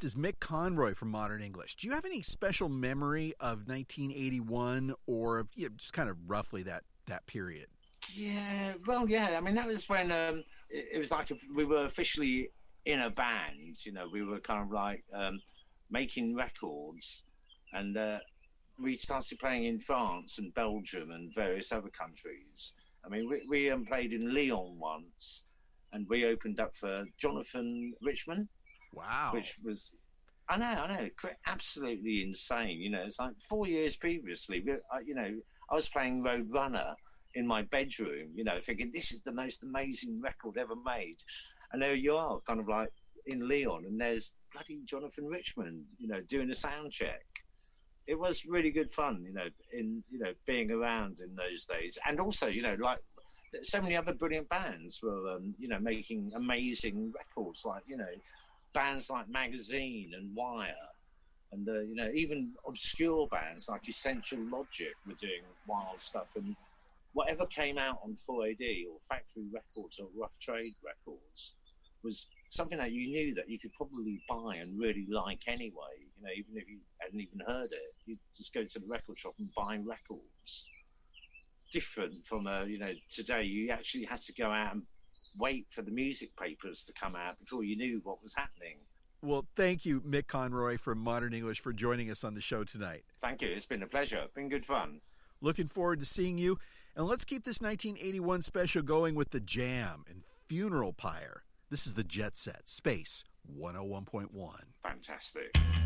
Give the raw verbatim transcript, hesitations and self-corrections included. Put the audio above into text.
guest is Mick Conroy from Modern English. Do you have any special memory of nineteen eighty-one or of, you know, just kind of roughly that, that period? Yeah, well, yeah. I mean, that was when um, it, it was like if we were officially in a band. You know, we were kind of like um, making records, and uh, we started playing in France and Belgium and various other countries. I mean, we, we um, played in Lyon once, and we opened up for Jonathan Richman. Wow. Which was, I know, I know, absolutely insane. You know, it's like four years previously, we, I, you know, I was playing Roadrunner in my bedroom, you know, thinking this is the most amazing record ever made. And there you are, kind of like in Lyon, and there's bloody Jonathan Richman, you know, doing a sound check. It was really good fun, you know, in, you know, being around in those days. And also, you know, like so many other brilliant bands were, um, you know, making amazing records, like, you know, bands like Magazine and Wire, and uh, you know, even obscure bands like Essential Logic were doing wild stuff. And whatever came out on four A D or Factory Records or Rough Trade Records was something that you knew that you could probably buy and really like anyway. You know, even if you hadn't even heard it, you'd just go to the record shop and buy records. Different from, uh, you know, today, you actually had to go out and wait for the music papers to come out before you knew what was happening. Well, thank you, Mick Conroy from Modern English, for joining us on the show tonight. Thank you. It's been a pleasure. It's been good fun. Looking forward to seeing you. And let's keep this nineteen eighty-one special going with The Jam and Funeral Pyre. This is the Jet Set, Space one oh one point one. Fantastic.